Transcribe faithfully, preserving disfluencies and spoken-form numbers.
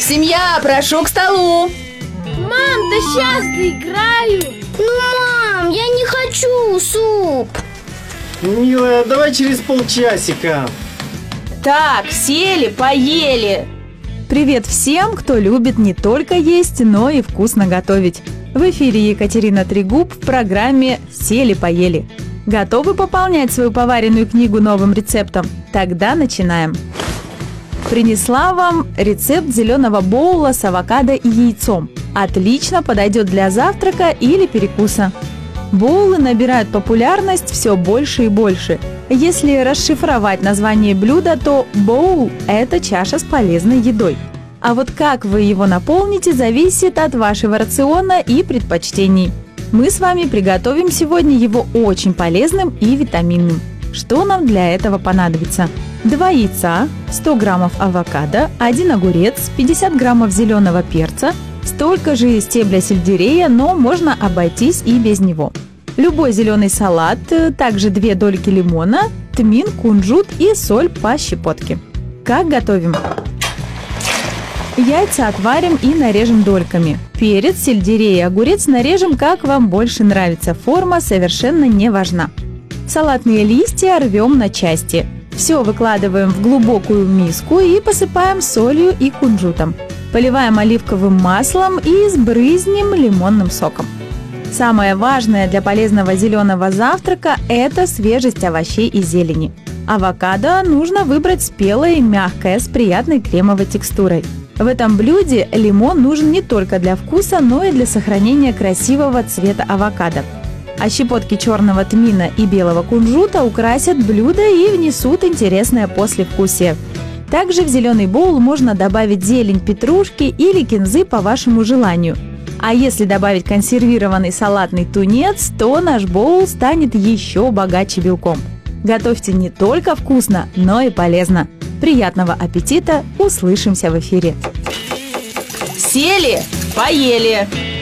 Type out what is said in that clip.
Семья, прошу к столу. Мам, да сейчас доиграю. Ну, мам, я не хочу суп. Милая, давай через полчасика. Так, сели, поели. Привет всем, кто любит не только есть, но и вкусно готовить. В эфире Екатерина Трегуб в программе «Сели-поели». Готовы пополнять свою поваренную книгу новым рецептом? Тогда начинаем. Принесла вам рецепт зеленого боула с авокадо и яйцом. Отлично подойдет для завтрака или перекуса. Боулы набирают популярность все больше и больше. Если расшифровать название блюда, то боул – это чаша с полезной едой. А вот как вы его наполните, зависит от вашего рациона и предпочтений. Мы с вами приготовим сегодня его очень полезным и витаминным. Что нам для этого понадобится? два яйца, сто граммов авокадо, один огурец, пятьдесят граммов зеленого перца, столько же стебля сельдерея, но можно обойтись и без него. Любой зеленый салат, также две дольки лимона, тмин, кунжут и соль по щепотке. Как готовим? Яйца отварим и нарежем дольками. Перец, сельдерей и огурец нарежем, как вам больше нравится. Форма совершенно не важна. Салатные листья рвем на части. Все выкладываем в глубокую миску и посыпаем солью и кунжутом. Поливаем оливковым маслом и сбрызнем лимонным соком. Самое важное для полезного зеленого завтрака – это свежесть овощей и зелени. Авокадо нужно выбрать спелое и мягкое, с приятной кремовой текстурой. В этом блюде лимон нужен не только для вкуса, но и для сохранения красивого цвета авокадо. А щепотки черного тмина и белого кунжута украсят блюдо и внесут интересное послевкусие. Также в зеленый боул можно добавить зелень петрушки или кинзы по вашему желанию. А если добавить консервированный салатный тунец, то наш боул станет еще богаче белком. Готовьте не только вкусно, но и полезно. Приятного аппетита! Услышимся в эфире. Сели, поели.